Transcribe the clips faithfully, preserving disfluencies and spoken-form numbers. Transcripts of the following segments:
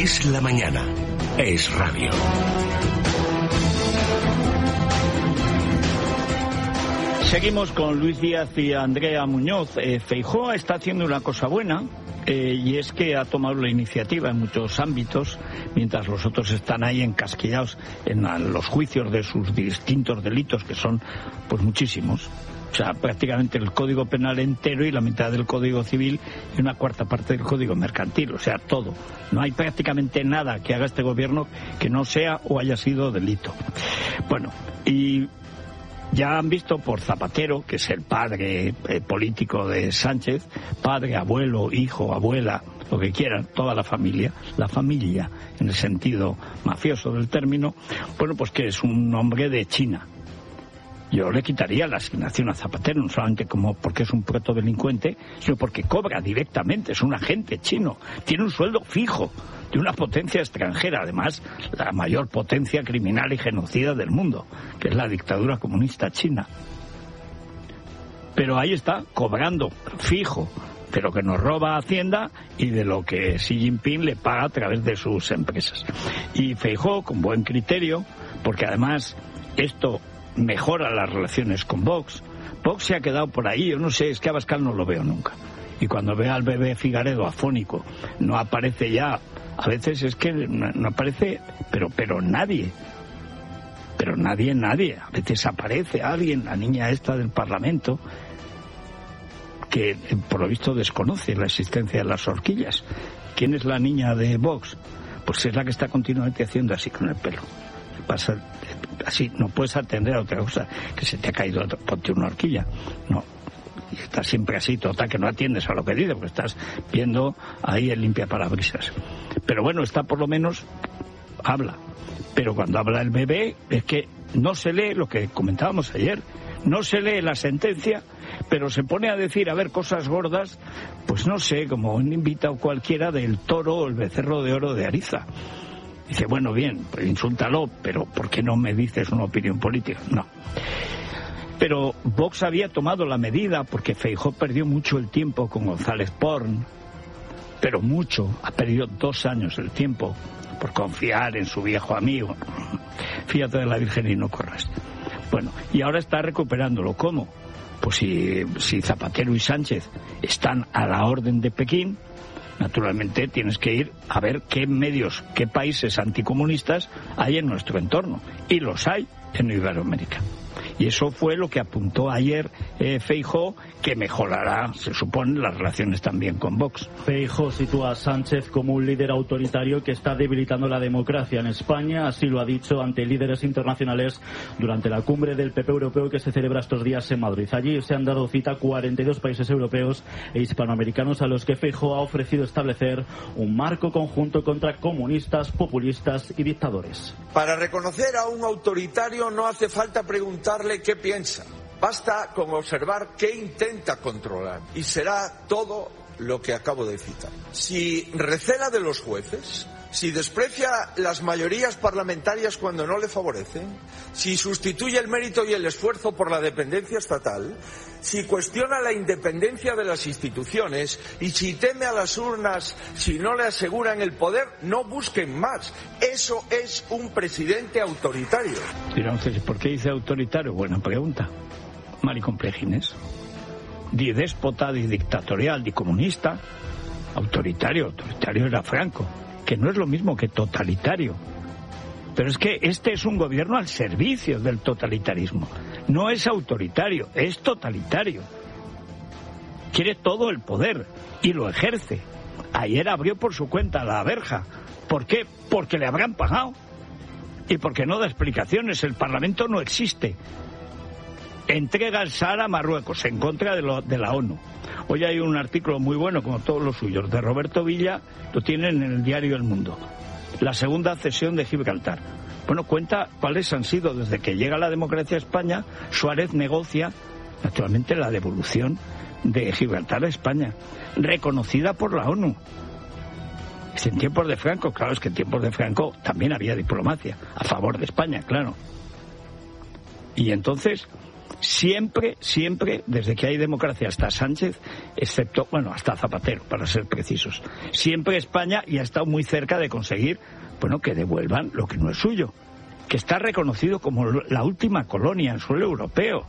Es la mañana. Es radio. Seguimos con Luis Díaz y Andrea Muñoz. Eh, Feijóo está haciendo una cosa buena, eh, y es que ha tomado la iniciativa en muchos ámbitos, mientras los otros están ahí encasquillados en la, los juicios de sus distintos delitos, que son pues muchísimos. O sea, prácticamente el Código Penal entero y la mitad del Código Civil y una cuarta parte del Código Mercantil. O sea, todo. No hay prácticamente nada que haga este gobierno que no sea o haya sido delito. Bueno, y ya han visto por Zapatero, que es el padre eh, político de Sánchez, padre, abuelo, hijo, abuela, lo que quieran, toda la familia, la familia en el sentido mafioso del término, bueno, pues que es un hombre de China. Yo le quitaría la asignación a Zapatero, no solamente como porque es un protodelincuente, sino porque cobra directamente, es un agente chino, tiene un sueldo fijo de una potencia extranjera, además la mayor potencia criminal y genocida del mundo, que es la dictadura comunista china. Pero ahí está, cobrando fijo de lo que nos roba Hacienda y de lo que Xi Jinping le paga a través de sus empresas. Y Feijóo, con buen criterio, porque además esto mejora las relaciones con Vox. Vox se ha quedado por ahí, yo no sé, es que a Abascal no lo veo nunca. Y cuando veo al bebé Figaredo afónico, no aparece ya, a veces es que no, no aparece, pero pero nadie. Pero nadie, nadie. A veces aparece alguien, la niña esta del Parlamento, que por lo visto desconoce la existencia de las horquillas. ¿Quién es la niña de Vox? Pues es la que está continuamente haciendo así con el pelo. Pasa así, no puedes atender a otra cosa, que se te ha caído, ponte una horquilla. No, y estás siempre así, total, que no atiendes a lo que dice, porque estás viendo ahí el limpiaparabrisas. Pero bueno, está por lo menos, habla. Pero cuando habla el bebé, es que no se lee lo que comentábamos ayer, no se lee la sentencia, pero se pone a decir, a ver, cosas gordas, pues no sé, como un invitado cualquiera del toro o el becerro de oro de Ariza. Dice, bueno, bien, pues insúltalo, pero ¿por qué no me dices una opinión política? No. Pero Vox había tomado la medida porque Feijóo perdió mucho el tiempo con González Porn, pero mucho, ha perdido dos años el tiempo por confiar en su viejo amigo. Fíjate de la Virgen y no corras. Bueno, y ahora está recuperándolo. ¿Cómo? Pues si, si Zapatero y Sánchez están a la orden de Pekín, naturalmente tienes que ir a ver qué medios, qué países anticomunistas hay en nuestro entorno. Y los hay en Iberoamérica. Y eso fue lo que apuntó ayer eh, Feijóo, que mejorará, se supone, las relaciones también con Vox. Feijóo sitúa a Sánchez como un líder autoritario que está debilitando la democracia en España. Así lo ha dicho ante líderes internacionales durante la cumbre del P P europeo que se celebra estos días en Madrid. Allí se han dado cita cuarenta y dos países europeos e hispanoamericanos a los que Feijóo ha ofrecido establecer un marco conjunto contra comunistas, populistas y dictadores. Para reconocer a un autoritario no hace falta preguntarle qué piensa. Basta con observar qué intenta controlar y será todo lo que acabo de citar. Si recela de los jueces, si desprecia las mayorías parlamentarias cuando no le favorecen, si sustituye el mérito y el esfuerzo por la dependencia estatal, si cuestiona la independencia de las instituciones y si teme a las urnas si no le aseguran el poder, no busquen más. Eso es un presidente autoritario. Entonces, ¿por qué dice autoritario? Buena pregunta. Maricomplejines. Di déspota, di dictatorial, di comunista. Autoritario, autoritario era Franco, que no es lo mismo que totalitario. Pero es que este es un gobierno al servicio del totalitarismo. No es autoritario, es totalitario. Quiere todo el poder y lo ejerce. Ayer abrió por su cuenta la verja. ¿Por qué? Porque le habrán pagado. Y porque no da explicaciones. El Parlamento no existe. Entrega el Sahara a Marruecos en contra de, lo, de la ONU. Hoy hay un artículo muy bueno, como todos los suyos, de Roberto Villa, lo tienen en el diario El Mundo. La segunda cesión de Gibraltar. Bueno, cuenta cuáles han sido, desde que llega la democracia a España, Suárez negocia, naturalmente, la devolución de Gibraltar a España, reconocida por la ONU. En tiempos de Franco, claro, es que en tiempos de Franco también había diplomacia, a favor de España, claro. Y entonces, Siempre, siempre, desde que hay democracia hasta Sánchez, excepto, bueno, hasta Zapatero, para ser precisos, siempre España ya ha estado muy cerca de conseguir, bueno, que devuelvan lo que no es suyo, que está reconocido como la última colonia en suelo europeo.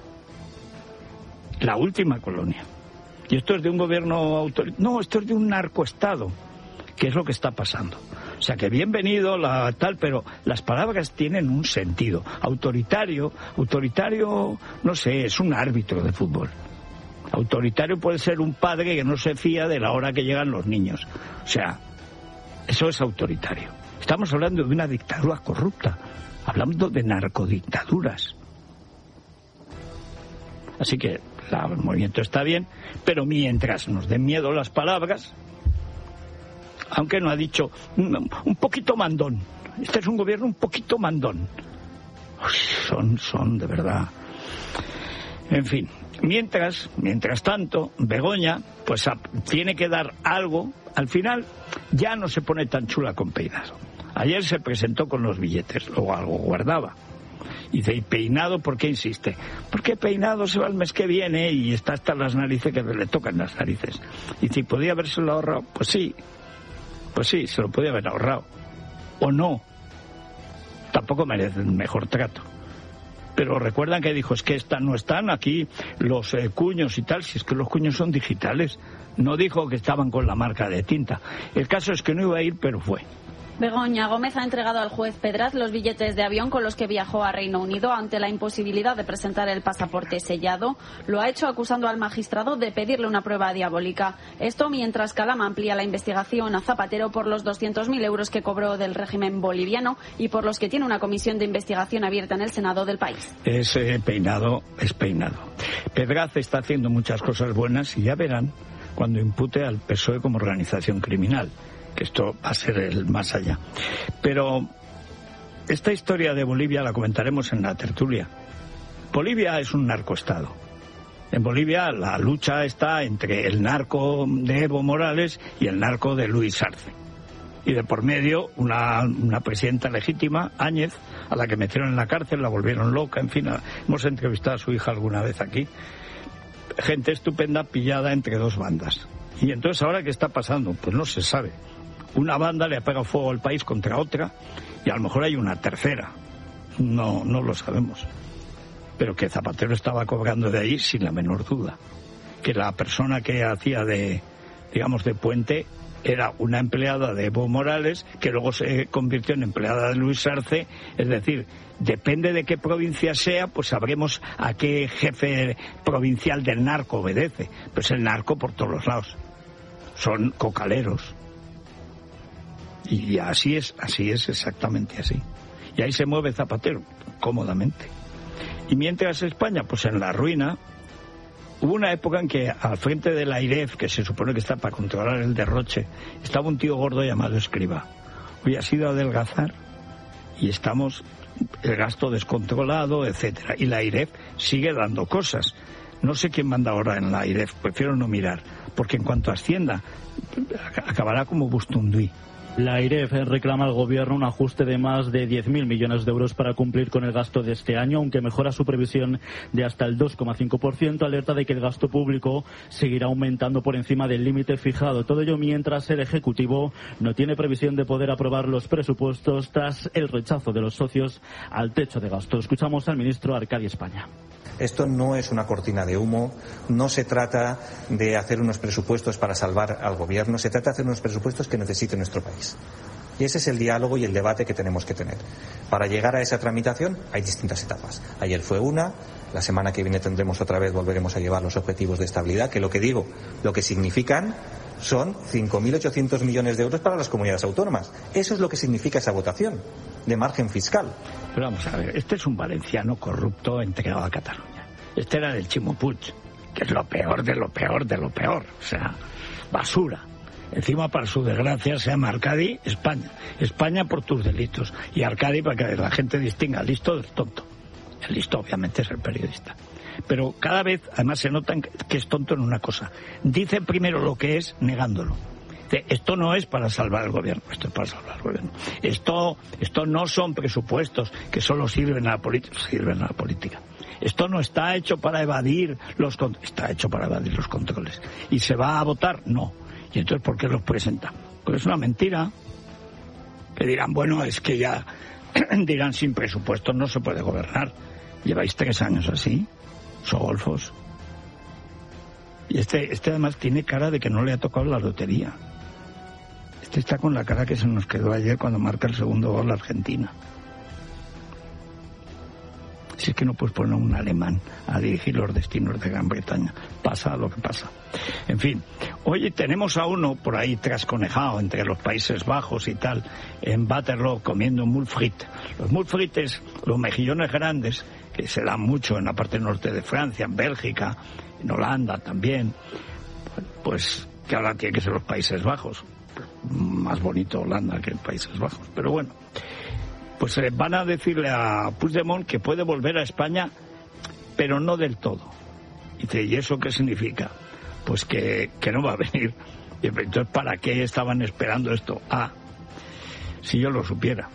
La última colonia. Y esto es de un gobierno autoritario. No, esto es de un narcoestado, que es lo que está pasando. O sea, que bienvenido, la tal, pero las palabras tienen un sentido. Autoritario, autoritario, no sé, es un árbitro de fútbol. Autoritario puede ser un padre que no se fía de la hora que llegan los niños. O sea, eso es autoritario. Estamos hablando de una dictadura corrupta, hablando de narcodictaduras. Así que la, el movimiento está bien, pero mientras nos den miedo las palabras, aunque no ha dicho un, un poquito mandón. Este es un gobierno un poquito mandón. Uy, son, son de verdad. En fin, mientras, mientras tanto, Begoña, pues a, tiene que dar algo. Al final, ya no se pone tan chula con Peinado. Ayer se presentó con los billetes, luego algo guardaba. Y dice, ¿y Peinado por qué insiste? Porque Peinado se va el mes que viene y está hasta las narices que le tocan las narices. Y dice, ¿podía habérselo ahorrado? Pues sí. Pues sí, se lo podía haber ahorrado. O no. Tampoco merecen mejor trato. Pero recuerdan que dijo, es que están, no están aquí los eh, cuños y tal, si es que los cuños son digitales. No dijo que estaban con la marca de tinta. El caso es que no iba a ir, pero fue. Begoña Gómez ha entregado al juez Pedraz los billetes de avión con los que viajó a Reino Unido ante la imposibilidad de presentar el pasaporte sellado. Lo ha hecho acusando al magistrado de pedirle una prueba diabólica. Esto mientras Calama amplía la investigación a Zapatero por los doscientos mil euros que cobró del régimen boliviano y por los que tiene una comisión de investigación abierta en el Senado del país. Ese Peinado es Peinado. Pedraz está haciendo muchas cosas buenas y ya verán cuando impute al P S O E como organización criminal, que esto va a ser el más allá. Pero esta historia de Bolivia la comentaremos en la tertulia. Bolivia es un narcoestado. En Bolivia la lucha está entre el narco de Evo Morales y el narco de Luis Arce. Y de por medio una, una presidenta legítima, Áñez, a la que metieron en la cárcel, la volvieron loca, en fin, hemos entrevistado a su hija alguna vez aquí. Gente estupenda pillada entre dos bandas. Y entonces, ¿ahora qué está pasando? Pues no se sabe. Una banda le ha pegado fuego al país contra otra y a lo mejor hay una tercera. No, no lo sabemos. Pero que Zapatero estaba cobrando de ahí sin la menor duda. Que la persona que hacía de, digamos, de puente era una empleada de Evo Morales que luego se convirtió en empleada de Luis Arce. Es decir, depende de qué provincia sea, pues sabremos a qué jefe provincial del narco obedece. Pues el narco por todos los lados. Son cocaleros. Y así es, así es, exactamente así. Y ahí se mueve Zapatero, cómodamente. Y mientras España, pues en la ruina. Hubo una época en que al frente de la AIREF, que se supone que está para controlar el derroche, estaba un tío gordo llamado Escrivá. Hoy ha sido adelgazar y estamos el gasto descontrolado, etcétera. Y la AIREF sigue dando cosas. No sé quién manda ahora en la AIREF, prefiero no mirar, porque en cuanto a Hacienda, acabará como Bustunduy. La AIREF reclama al gobierno un ajuste de más de diez mil millones de euros para cumplir con el gasto de este año, aunque mejora su previsión de hasta el dos coma cinco por ciento, alerta de que el gasto público seguirá aumentando por encima del límite fijado. Todo ello mientras el Ejecutivo no tiene previsión de poder aprobar los presupuestos tras el rechazo de los socios al techo de gasto. Escuchamos al ministro Arcadi España. Esto no es una cortina de humo, no se trata de hacer unos presupuestos para salvar al gobierno, se trata de hacer unos presupuestos que necesite nuestro país. Y ese es el diálogo y el debate que tenemos que tener. Para llegar a esa tramitación hay distintas etapas. Ayer fue una, la semana que viene tendremos otra vez, volveremos a llevar los objetivos de estabilidad, que lo que digo, lo que significan son cinco mil ochocientos millones de euros para las comunidades autónomas. Eso es lo que significa esa votación de margen fiscal. Pero vamos a ver, este es un valenciano corrupto entregado a Cataluña. Este era del Chimo Puig, que es lo peor de lo peor de lo peor. O sea, basura. Encima, para su desgracia, se llama Arcadi España. España por tus delitos. Y Arcadi para que la gente distinga el listo del tonto. El listo, obviamente, es el periodista. Pero cada vez, además, se nota que es tonto en una cosa. Dice primero lo que es, negándolo. Dice, esto no es para salvar el gobierno. Esto es para salvar el gobierno. Esto, esto no son presupuestos que solo sirven a la política. Sirven a la política. Esto no está hecho para evadir los controles, está hecho para evadir los controles. ¿Y se va a votar? No. ¿Y entonces por qué los presenta? Pues es una mentira. Que dirán, bueno, es que ya dirán, sin presupuesto no se puede gobernar. Lleváis tres años así, sogolfos. Y este, este además tiene cara de que no le ha tocado la lotería. Este está con la cara que se nos quedó ayer cuando marca el segundo gol la Argentina. Si es que no puedes poner un alemán a dirigir los destinos de Gran Bretaña. Pasa lo que pasa. En fin, hoy tenemos a uno por ahí trasconejado entre los Países Bajos y tal, en Waterloo comiendo mulfrit. Los mulfrites, los mejillones grandes, que se dan mucho en la parte norte de Francia, en Bélgica, en Holanda también, pues que ahora tiene que ser los Países Bajos. Más bonito Holanda que Países Bajos, pero bueno. Pues eh, van a decirle a Puigdemont que puede volver a España, pero no del todo. Y dice, ¿y eso qué significa? Pues que, que no va a venir. Y entonces, ¿para qué estaban esperando esto? Ah, si yo lo supiera.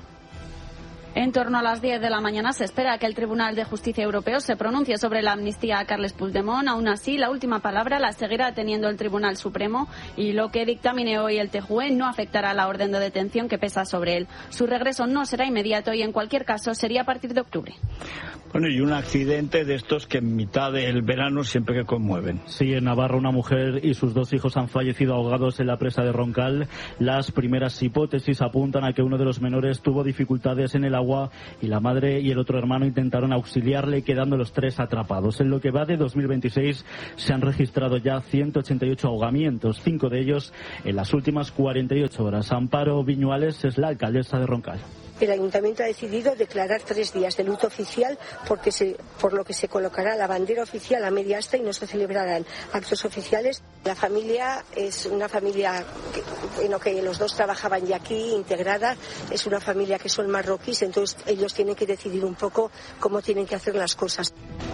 En torno a las diez de la mañana se espera que el Tribunal de Justicia Europeo se pronuncie sobre la amnistía a Carles Puigdemont. Aún así, la última palabra la seguirá teniendo el Tribunal Supremo y lo que dictamine hoy el T J U E no afectará la orden de detención que pesa sobre él. Su regreso no será inmediato y en cualquier caso sería a partir de octubre. Bueno, y un accidente de estos que en mitad del verano siempre que conmueven. Sí, en Navarra una mujer y sus dos hijos han fallecido ahogados en la presa de Roncal. Las primeras hipótesis apuntan a que uno de los menores tuvo dificultades en el agua y la madre y el otro hermano intentaron auxiliarle, quedando los tres atrapados. En lo que va de dos mil veintiséis se han registrado ya ciento ochenta y ocho ahogamientos, cinco de ellos en las últimas cuarenta y ocho horas. Amparo Viñuales es la alcaldesa de Roncal. El ayuntamiento ha decidido declarar tres días de luto oficial porque se, por lo que se colocará la bandera oficial a media asta y no se celebrarán actos oficiales. La familia es una familia que, en lo que los dos trabajaban ya aquí, integrada. Es una familia que son marroquíes, entonces ellos tienen que decidir un poco cómo tienen que hacer las cosas.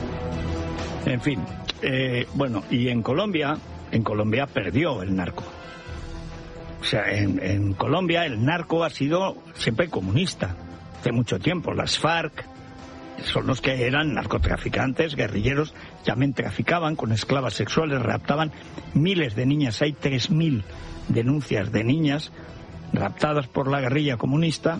En fin, eh, bueno, y en Colombia, en Colombia perdió el narco. O sea, en, en Colombia el narco ha sido siempre comunista, hace mucho tiempo. Las FARC son los que eran narcotraficantes, guerrilleros, también traficaban con esclavas sexuales, raptaban miles de niñas. Hay tres mil denuncias de niñas raptadas por la guerrilla comunista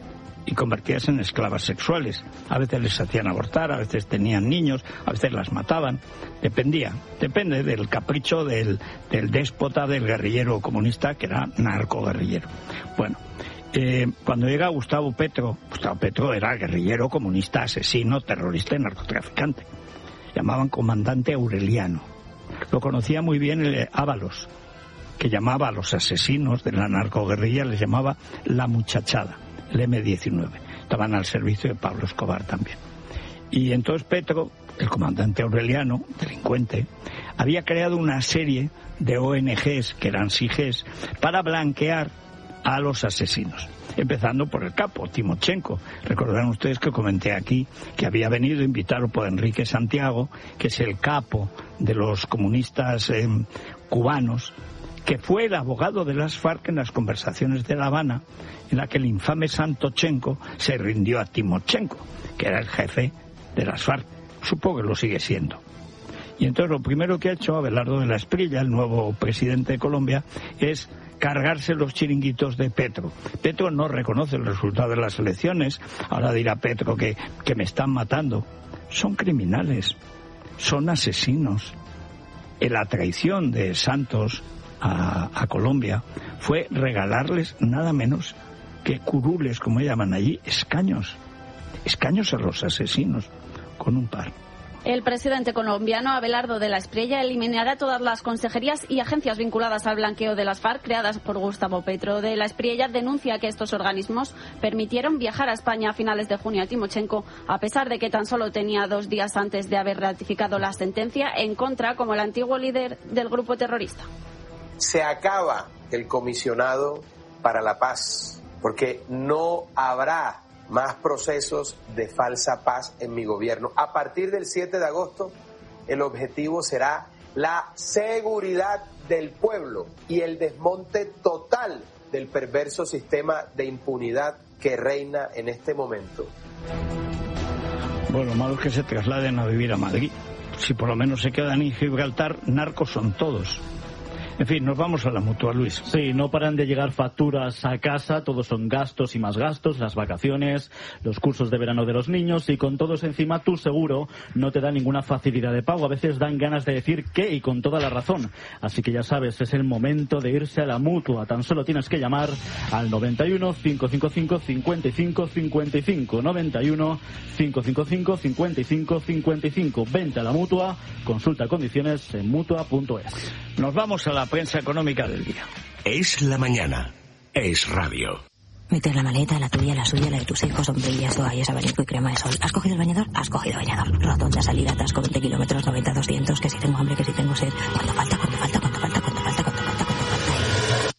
y convertidas en esclavas sexuales. A veces les hacían abortar, a veces tenían niños, a veces las mataban. Dependía, depende del capricho del, del déspota, del guerrillero comunista, que era narcoguerrillero. Bueno, eh, cuando llega Gustavo Petro, Gustavo Petro era guerrillero comunista, asesino, terrorista y narcotraficante. Llamaban comandante Aureliano. Lo conocía muy bien el Ábalos, que llamaba a los asesinos de la narcoguerrilla, les llamaba la muchachada. El eme diecinueve, estaban al servicio de Pablo Escobar también. Y entonces Petro, el comandante Aureliano, delincuente, había creado una serie de O N Ges, que eran S I G E S, para blanquear a los asesinos, empezando por el capo, Timochenko. Recordarán ustedes que comenté aquí que había venido invitado por Enrique Santiago, que es el capo de los comunistas eh, cubanos, que fue el abogado de las FARC en las conversaciones de La Habana, en la que el infame Santochenko se rindió a Timochenko, que era el jefe de las FARC. Supongo que lo sigue siendo. Y entonces lo primero que ha hecho Abelardo de la Espriella, el nuevo presidente de Colombia, es cargarse los chiringuitos de Petro. Petro no reconoce el resultado de las elecciones. Ahora dirá Petro que, que me están matando. Son criminales, son asesinos. En la traición de Santos A, a Colombia fue regalarles nada menos que curules, como llaman allí, escaños, escaños a los asesinos, con un par. El presidente colombiano Abelardo de la Espriella eliminará todas las consejerías y agencias vinculadas al blanqueo de las FARC creadas por Gustavo Petro. De la Espriella denuncia que estos organismos permitieron viajar a España a finales de junio a Timochenko, a pesar de que tan solo tenía dos días antes de haber ratificado la sentencia en contra como el antiguo líder del grupo terrorista. Se acaba el comisionado para la paz, porque no habrá más procesos de falsa paz en mi gobierno. A partir del siete de agosto, el objetivo será la seguridad del pueblo y el desmonte total del perverso sistema de impunidad que reina en este momento. Bueno, lo malo es que se trasladen a vivir a Madrid. Si por lo menos se quedan en Gibraltar, narcos son todos. En fin, nos vamos a la Mutua, Luis. Sí, no paran de llegar facturas a casa, todos son gastos y más gastos, las vacaciones, los cursos de verano de los niños, y con todos encima tu seguro no te da ninguna facilidad de pago. A veces dan ganas de decir qué, y con toda la razón. Así que ya sabes, es el momento de irse a la Mutua. Tan solo tienes que llamar al noventa y uno, cinco cinco cinco, cincuenta y cinco cincuenta y cinco, noventa y uno, cinco cinco cinco, cincuenta y cinco cincuenta y cinco. Vente a la Mutua, consulta condiciones en mutua punto es. Nos vamos a la prensa económica del día. Es la mañana. Es radio. Meter la maleta, la tuya, la suya, la de tus hijos, sombrillas, toallas, abanico y crema de sol. ¿Has cogido el bañador? Has cogido bañador. Rotonda, salida, atasco, veinte kilómetros, noventa, doscientos, que si tengo hambre, que si tengo sed. ¿Cuánto falta? ¿Cuánto falta? ¿Cuánto falta? ¿Cuánto falta? ¿Cuánto falta? ¿Cuánto falta?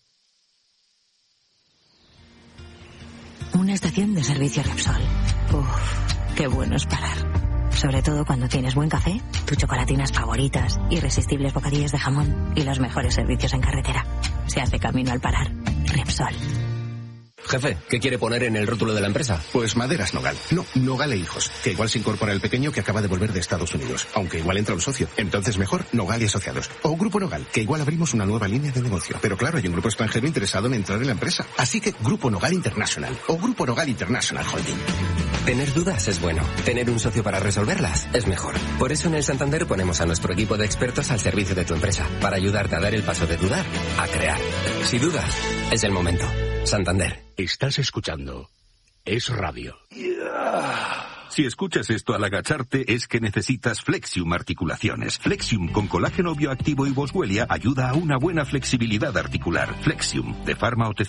Una estación de servicio Repsol. Uf, qué bueno es parar. Sobre todo cuando tienes buen café, tus chocolatinas favoritas, irresistibles bocadillos de jamón y los mejores servicios en carretera. Se hace camino al parar. Repsol. Jefe, ¿qué quiere poner en el rótulo de la empresa? Pues Maderas Nogal. No, Nogal e Hijos. Que igual se incorpora el pequeño que acaba de volver de Estados Unidos. Aunque igual entra un socio. Entonces mejor Nogal y Asociados. O Grupo Nogal, que igual abrimos una nueva línea de negocio. Pero claro, hay un grupo extranjero interesado en entrar en la empresa. Así que Grupo Nogal International. O Grupo Nogal International Holding. Tener dudas es bueno. Tener un socio para resolverlas es mejor. Por eso en el Santander ponemos a nuestro equipo de expertos al servicio de tu empresa. Para ayudarte a dar el paso de dudar a crear. Si dudas, es el momento. Santander. Estás escuchando Es Radio. Si escuchas esto al agacharte es que necesitas Flexium Articulaciones. Flexium con colágeno bioactivo y boswellia ayuda a una buena flexibilidad articular. Flexium de Pharma O T C.